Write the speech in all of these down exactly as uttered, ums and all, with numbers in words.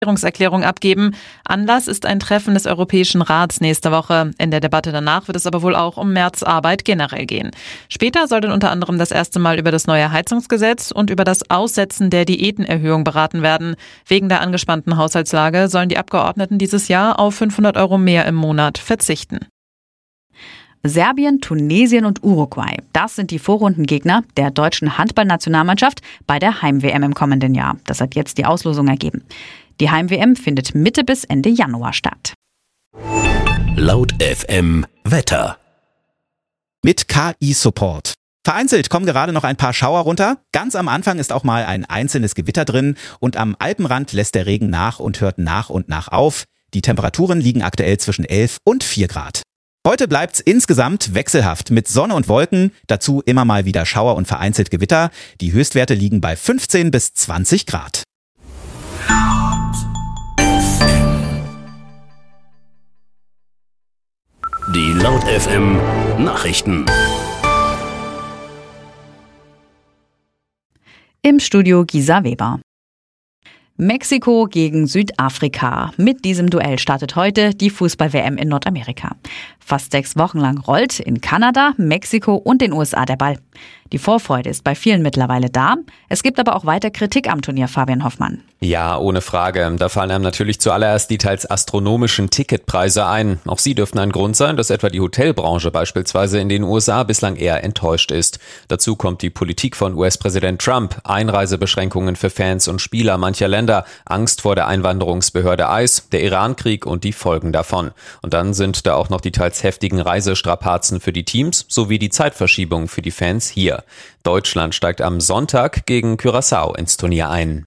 Regierungserklärung abgeben. Anlass ist ein Treffen des Europäischen Rats nächste Woche. In der Debatte danach wird es aber wohl auch um Märzarbeit generell gehen. Später soll dann unter anderem das erste Mal über das neue Heizungsgesetz und über das Aussetzen der Diätenerhöhung beraten werden. Wegen der angespannten Haushaltslage sollen die Abgeordneten dieses Jahr auf fünfhundert Euro mehr im Monat verzichten. Serbien, Tunesien und Uruguay. Das sind die Vorrundengegner der deutschen Handballnationalmannschaft bei der Heim-W M im kommenden Jahr. Das hat jetzt die Auslosung ergeben. Die Heim-W M findet Mitte bis Ende Januar statt. Laut F M Wetter. Mit K I-Support. Vereinzelt kommen gerade noch ein paar Schauer runter. Ganz am Anfang ist auch mal ein einzelnes Gewitter drin und am Alpenrand lässt der Regen nach und hört nach und nach auf. Die Temperaturen liegen aktuell zwischen elf und vier Grad. Heute bleibt's insgesamt wechselhaft mit Sonne und Wolken, dazu immer mal wieder Schauer und vereinzelt Gewitter. Die Höchstwerte liegen bei fünfzehn bis zwanzig Grad. Die Laut F M Nachrichten. Im Studio Gisa Weber. Mexiko gegen Südafrika. Mit diesem Duell startet heute die Fußball-W M in Nordamerika. Fast sechs Wochen lang rollt in Kanada, Mexiko und den U S A der Ball. Die Vorfreude ist bei vielen mittlerweile da. Es gibt aber auch weiter Kritik am Turnier, Fabian Hoffmann. Ja, ohne Frage. Da fallen einem natürlich zuallererst die teils astronomischen Ticketpreise ein. Auch sie dürften ein Grund sein, dass etwa die Hotelbranche beispielsweise in den U S A bislang eher enttäuscht ist. Dazu kommt die Politik von U S-Präsident Trump, Einreisebeschränkungen für Fans und Spieler mancher Länder, Angst vor der Einwanderungsbehörde I C E, der Iran-Krieg und die Folgen davon. Und dann sind da auch noch die teils heftigen Reisestrapazen für die Teams sowie die Zeitverschiebung für die Fans hier. Deutschland steigt am Sonntag gegen Curaçao ins Turnier ein.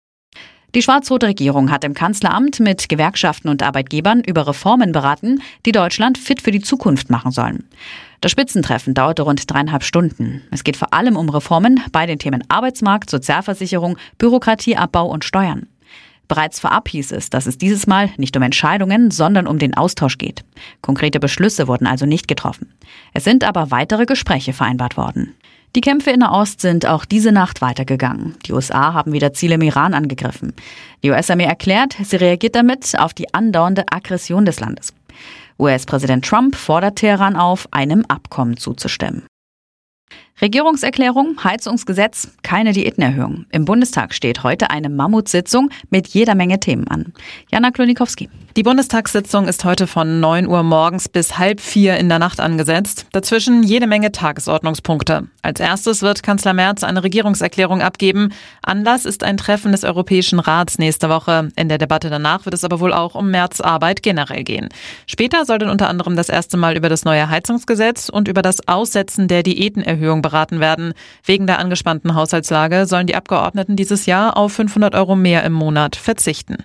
Die schwarz-rote Regierung hat im Kanzleramt mit Gewerkschaften und Arbeitgebern über Reformen beraten, die Deutschland fit für die Zukunft machen sollen. Das Spitzentreffen dauerte rund dreieinhalb Stunden. Es geht vor allem um Reformen bei den Themen Arbeitsmarkt, Sozialversicherung, Bürokratieabbau und Steuern. Bereits vorab hieß es, dass es dieses Mal nicht um Entscheidungen, sondern um den Austausch geht. Konkrete Beschlüsse wurden also nicht getroffen. Es sind aber weitere Gespräche vereinbart worden. Die Kämpfe in Nahost sind auch diese Nacht weitergegangen. Die U S A haben wieder Ziele im Iran angegriffen. Die U S-Armee erklärt, sie reagiert damit auf die andauernde Aggression des Landes. U S-Präsident Trump fordert Teheran auf, einem Abkommen zuzustimmen. Regierungserklärung, Heizungsgesetz, keine Diätenerhöhung. Im Bundestag steht heute eine Mammutsitzung mit jeder Menge Themen an. Jana Klonikowski. Die Bundestagssitzung ist heute von neun Uhr morgens bis halb vier in der Nacht angesetzt. Dazwischen jede Menge Tagesordnungspunkte. Als erstes wird Kanzler Merz eine Regierungserklärung abgeben. Anlass ist ein Treffen des Europäischen Rats nächste Woche. In der Debatte danach wird es aber wohl auch um Märzarbeit generell gehen. Später soll dann unter anderem das erste Mal über das neue Heizungsgesetz und über das Aussetzen der Diätenerhöhung beraten werden. Wegen der angespannten Haushaltslage sollen die Abgeordneten dieses Jahr auf fünfhundert Euro mehr im Monat verzichten.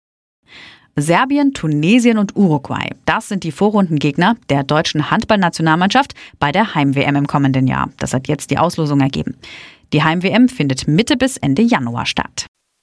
Serbien, Tunesien und Uruguay. Das sind die Vorrundengegner der deutschen Handballnationalmannschaft bei der Heim-W M im kommenden Jahr. Das hat jetzt die Auslosung ergeben. Die Heim-W M findet Mitte bis Ende Januar statt.